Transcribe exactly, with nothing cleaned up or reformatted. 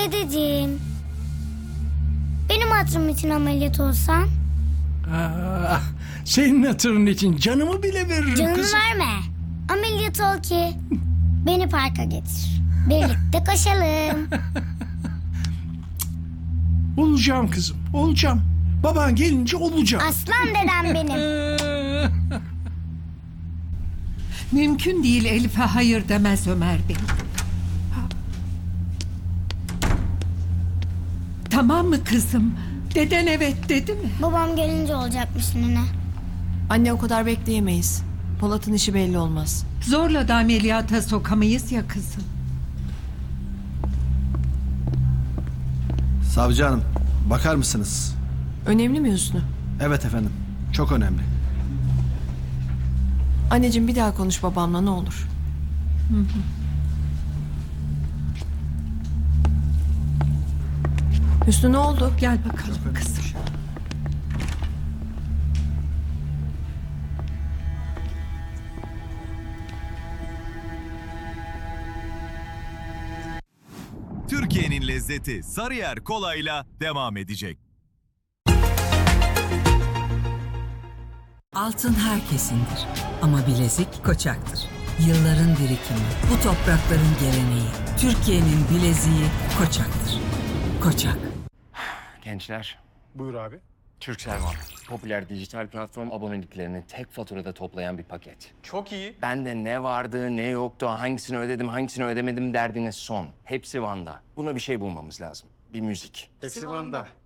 Dedeciğim, benim hatırım için ameliyat olsan. Aa, senin hatırın için canımı bile veririm Canını kızım. verme. Ameliyat ol ki beni parka getir. Birlikte koşalım. Olacağım kızım, olacağım. Baban gelince olacağım. Aslan dedem benim. Mümkün değil Elif'e hayır demez Ömer Bey. Tamam mı kızım? Deden evet dedi mi? Babam gelince olacakmış nene. Anne o kadar bekleyemeyiz. Polat'ın işi belli olmaz. Zorla da ameliyata sokamayız ya kızım. Savcı hanım, bakar mısınız? Önemli mi Hüsnü? Evet efendim, çok önemli. Anneciğim bir daha konuş babamla ne olur. Hı hı. Hüsnü ne oldu? Gel bakalım kızım. Türkiye'nin lezzeti Sarıyer Kolay'la devam edecek. Altın herkesindir ama bilezik Koçak'tır. Yılların birikimi, bu toprakların geleneği, Türkiye'nin bileziği Koçak'tır. Koçak. Gençler, Buyur abi. Turkcell var. Popüler dijital platform aboneliklerini tek faturada toplayan bir paket. Çok iyi. Bende ne vardı, ne yoktu, hangisini ödedim, hangisini ödemedim derdiniz son. Hepsi Van'da. Buna bir şey bulmamız lazım. Bir müzik. Hepsi Van'da.